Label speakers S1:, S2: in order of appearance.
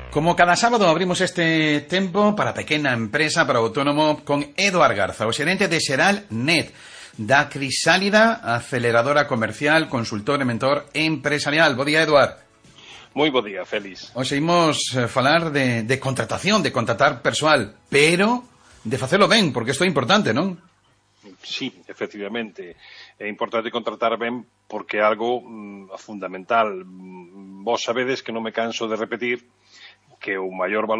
S1: Como cada sábado abrimos este tempo para pequena empresa, para autónomo, con Eduard Garza, o xerente de Xeral.net, da Crisálida, aceleradora comercial, consultor e mentor empresarial. Bo día, Eduard.
S2: Moi bo día, Félix.
S1: Hoxe imos falar de contratación, de contratar persoal, pero de facelo ben, porque isto é importante, non?
S2: Sí, efectivamente. É importante contratar ben porque é algo fundamental. Vos sabedes que non me canso de repetir que o maior valor